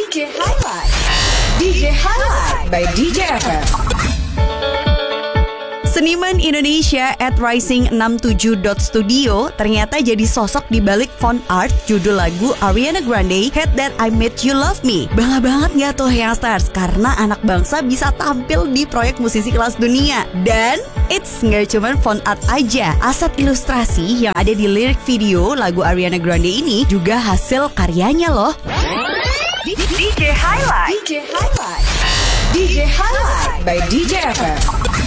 DJ Highlight. DJ Highlight by DJ FM. Seniman Indonesia @rising67.studio ternyata jadi sosok di balik font art judul lagu Ariana Grande Hate That I Made You Love Me. Bangga banget gak tuh youngsters? Karena anak bangsa bisa tampil di proyek musisi kelas dunia. Dan it's gak cuman font art aja. Aset ilustrasi yang ada di lirik video lagu Ariana Grande ini juga hasil karyanya loh. DJ Highlight. DJ Highlight. DJ Highlight by DJ FM.